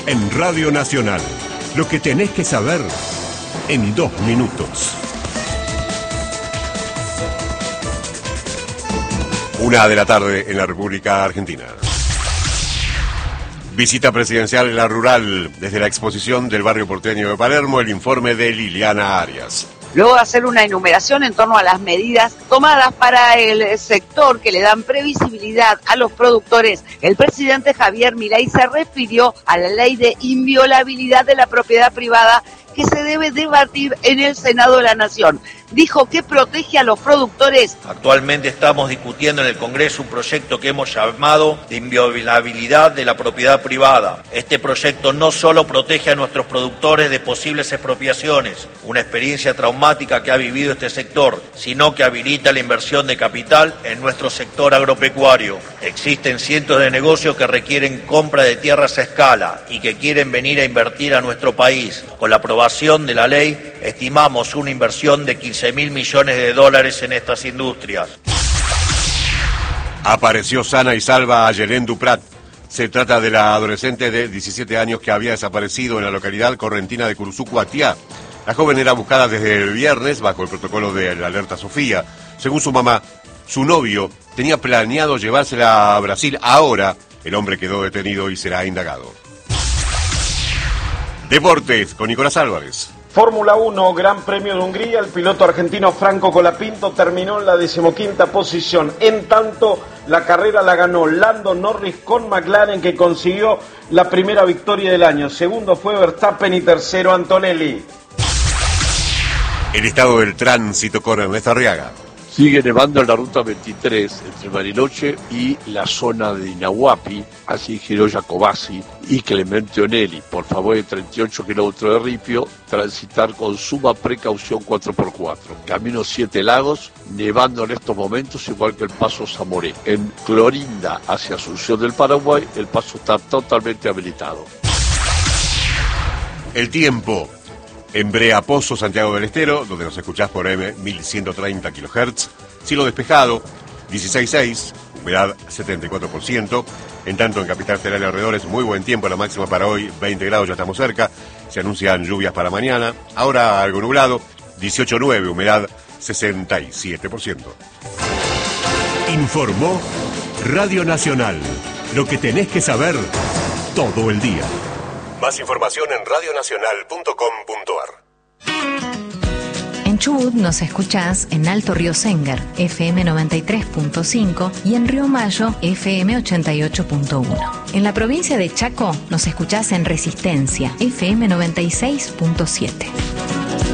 En Radio Nacional, lo que tenés que saber en 2 minutos. 1 de la tarde en la República Argentina. Visita presidencial en la rural. Desde la exposición del barrio porteño de Palermo, el informe de Liliana Arias. Luego de hacer una enumeración en torno a las medidas tomadas para el sector que le dan previsibilidad a los productores, el presidente Javier Milei se refirió a la ley de inviolabilidad de la propiedad privada que se debe debatir en el Senado de la Nación. Dijo que protege a los productores. Actualmente estamos discutiendo en el Congreso un proyecto que hemos llamado de inviolabilidad de la propiedad privada. Este proyecto no solo protege a nuestros productores de posibles expropiaciones, una experiencia traumática que ha vivido este sector, sino que habilita la inversión de capital en nuestro sector agropecuario. Existen cientos de negocios que requieren compra de tierras a escala y que quieren venir a invertir a nuestro país. Con la aprobación de la ley, estimamos una inversión de 15.000 millones de dólares en estas industrias. Apareció sana y salva a Yelén Duprat. Se trata de la adolescente de 17 años que había desaparecido en la localidad correntina de Curuzú, Atiá. La joven era buscada desde el viernes bajo el protocolo de la alerta Sofía. Según su mamá, su novio tenía planeado llevársela a Brasil. Ahora el hombre quedó detenido y será indagado. Deportes con Nicolás Álvarez. Fórmula 1, Gran Premio de Hungría, el piloto argentino Franco Colapinto terminó en la 15ª posición. En tanto, la carrera la ganó Lando Norris con McLaren, que consiguió la primera victoria del año. Segundo fue Verstappen y tercero Antonelli. El estado del tránsito con Ernesto Arriaga. Sigue nevando en la ruta 23 entre Bariloche y la zona de Inahuapi, así Giro Jacobasi y Clemente Onelli. Por favor, de 38 kilómetros de ripio, transitar con suma precaución 4x4. Camino 7 Lagos, nevando en estos momentos, igual que el paso Zamoré. En Clorinda, hacia Asunción del Paraguay, el paso está totalmente habilitado. El tiempo. En Brea Pozo, Santiago del Estero, donde nos escuchás por M1130 kHz. Cielo despejado, 16.6, humedad 74%. En tanto, en Capital Federal y alrededores, muy buen tiempo, la máxima para hoy, 20 grados, ya estamos cerca. Se anuncian lluvias para mañana. Ahora algo nublado, 18.9, humedad 67%. Informó Radio Nacional. Lo que tenés que saber todo el día. Más información en radionacional.com.ar. En Chubut nos escuchás en Alto Río Sénger, FM 93.5 y en Río Mayo, FM 88.1. En la provincia de Chaco nos escuchás en Resistencia, FM 96.7.